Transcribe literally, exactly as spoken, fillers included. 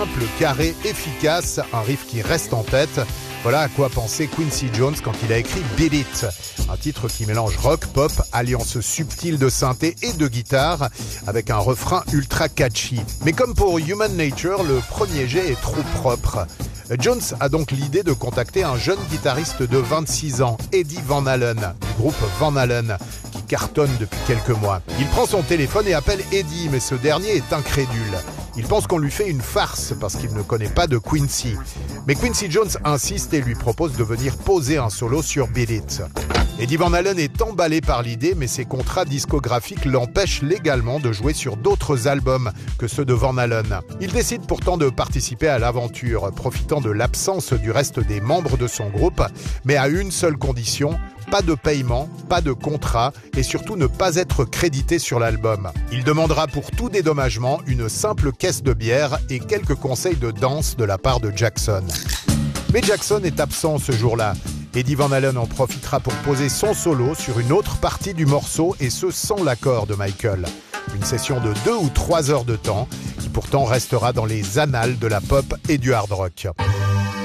simple, carré, efficace, un riff qui reste en tête. Voilà à quoi pensait Quincy Jones quand il a écrit Beat It, un titre qui mélange rock, pop, alliance subtile de synthé et de guitare, avec un refrain ultra catchy. Mais comme pour Human Nature, le premier jet est trop propre. Jones a donc l'idée de contacter un jeune guitariste de vingt-six ans, Eddie Van Halen, du groupe Van Halen, qui cartonne depuis quelques mois. Il prend son téléphone et appelle Eddie, mais ce dernier est incrédule. Il pense qu'on lui fait une farce parce qu'il ne connaît pas de Quincy. Mais Quincy Jones insiste et lui propose de venir poser un solo sur Beat It. Eddie Van Halen est emballé par l'idée, mais ses contrats discographiques l'empêchent légalement de jouer sur d'autres albums que ceux de Van Halen. Il décide pourtant de participer à l'aventure, profitant de l'absence du reste des membres de son groupe, mais à une seule condition: pas de paiement, pas de contrat et surtout ne pas être crédité sur l'album. Il demandera pour tout dédommagement une simple caisse de bière et quelques conseils de danse de la part de Jackson. Mais Jackson est absent ce jour-là. Eddie Van Halen en profitera pour poser son solo sur une autre partie du morceau et ce sans l'accord de Michael. Une session de deux ou trois heures de temps qui pourtant restera dans les annales de la pop et du hard rock.